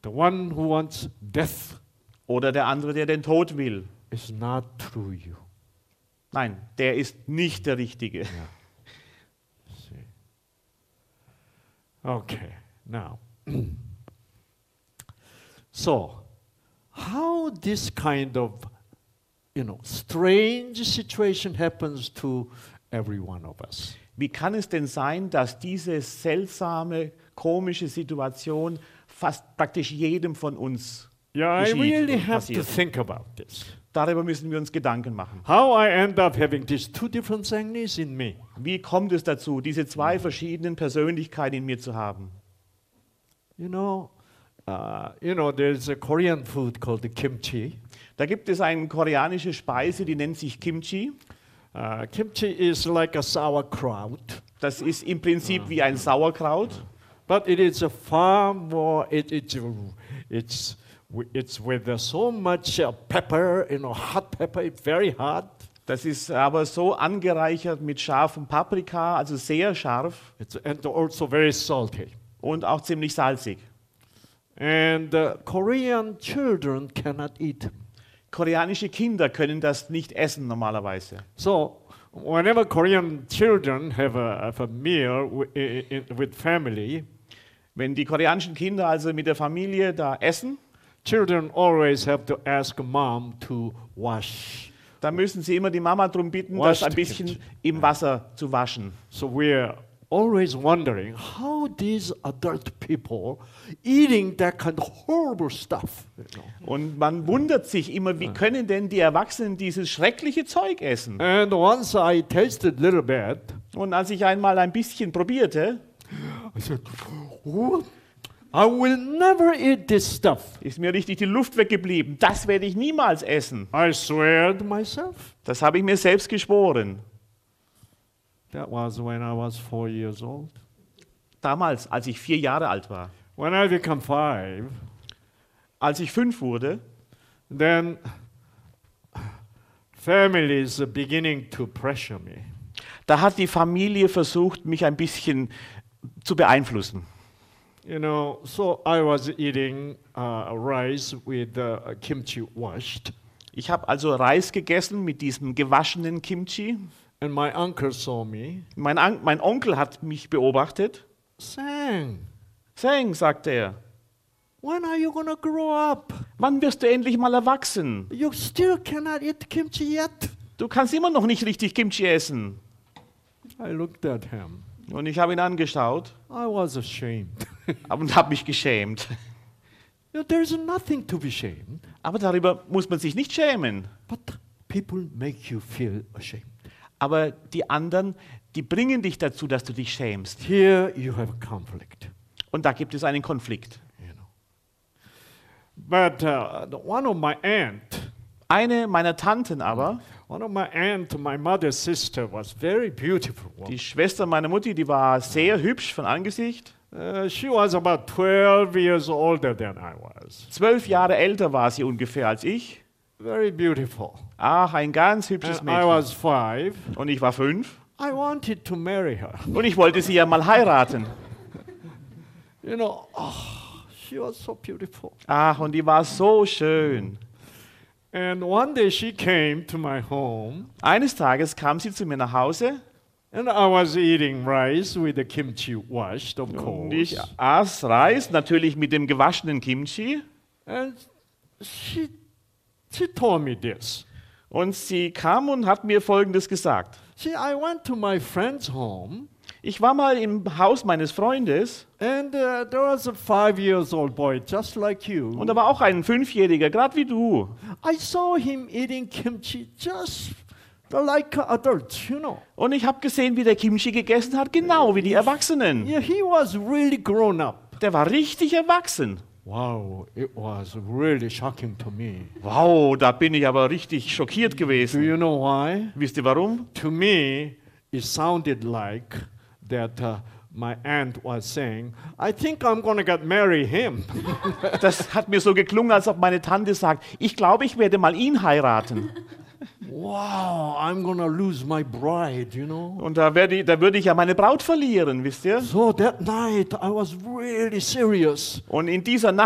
The one who wants death oder der andere, der den Tod will. is not through you. Nein, der ist nicht der Richtige. See. Okay, now. So, how this kind of, strange situation happens to every one of us? Wie kann es denn sein, dass diese seltsame, komische Situation fast praktisch jedem von uns Yeah, I geschieht really und have to passiert? think about this. Darüber müssen wir uns Gedanken machen. How I end up having these two different things in me. Wie kommt es dazu, diese zwei verschiedenen Persönlichkeiten in mir zu haben? There's a Korean food called the kimchi. Da gibt es eine koreanische Speise, die nennt sich Kimchi. Kimchi is like a sauerkraut, Das ist im Prinzip wie ein Sauerkraut, but it is a far more. It's with so much pepper, hot pepper. It's very hot. das ist aber so angereichert mit scharfem Paprika, also sehr scharf And also very salty. und auch ziemlich salzig. And Korean children cannot eat. Koreanische Kinder können das nicht essen normalerweise. So whenever Korean children have a meal with family, Wenn die koreanischen Kinder also mit der Familie da essen, children always have to ask mom to wash. dann müssen sie immer die Mama darum bitten, Wash das ein the bisschen Kimchi. im Wasser zu waschen. So we're always wondering how these adult people eating that kind of horrible stuff. Und man wundert sich immer, wie können denn die Erwachsenen dieses schreckliche Zeug essen? And once I tasted a little bit, Und als ich einmal ein bisschen probierte, I said, "What? I will never eat this stuff." ist mir richtig die Luft weggeblieben. Das werde ich niemals essen. I swear to myself. Das habe ich mir selbst geschworen. That was when I was 4 years old. Damals, als ich 4 Jahre alt war. When I become 5, Als ich 5 wurde, then family is beginning to pressure me. da hat die Familie versucht, mich ein bisschen zu beeinflussen. So I was eating rice with kimchi washed, Ich habe also Reis gegessen mit diesem gewaschenen Kimchi. and my uncle saw me. Mein Onkel hat mich beobachtet. Sang, Seng, sagte er, when are you gonna grow up? wann wirst du endlich mal erwachsen? You still cannot eat kimchi yet. Du kannst immer noch nicht richtig Kimchi essen. I looked at him. Und ich habe ihn angeschaut I was ashamed. und habe mich geschämt. There's nothing to be ashamed, Aber darüber muss man sich nicht schämen. but people make you feel ashamed. Aber die anderen, die bringen dich dazu, dass du dich schämst. Here you have a conflict. Und da gibt es einen Konflikt. But one of my aunt, Eine meiner Tanten aber, my mother's sister, was very beautiful woman. die Schwester meiner Mutti, die war sehr hübsch von Angesicht. She was about 12 years older than I was. 12 Jahre älter war sie ungefähr als ich. Very beautiful. Ach, ein ganz hübsches And I Mädchen. was 5. Und ich war 5. I wanted to marry her. Und ich wollte sie ja mal heiraten. She was so beautiful. Ach, und die war so schön. And one day she came to my home, Eines Tages kam sie zu mir nach Hause and I was eating rice with the kimchi washed, of und ich course. aß Reis, natürlich mit dem gewaschenen Kimchi. And she told me this. Und sie kam und hat mir Folgendes gesagt. See, I went to my friend's home, Ich war mal im Haus meines Freundes and there was a 5-year-old boy just like you. und da war auch ein 5-Jähriger, gerade wie du. I saw him eating kimchi just like adults, Und ich habe gesehen, wie der Kimchi gegessen hat, genau wie die Erwachsenen. Yeah, he was really grown up. Der war richtig erwachsen. Wow, it was really shocking to me. Wow, da bin ich aber richtig schockiert Do gewesen. you know why? Wisst ihr warum? To me, it sounded like that my aunt was saying, I think I'm going to get marry him. Das hat mir so geklungen, als ob meine Tante sagt, ich glaube, ich werde mal ihn heiraten. Wow, I'm going to lose my bride, Und da würde ich ja meine Braut verlieren, wisst ihr? So that night, I was really serious. Und in dieser Nacht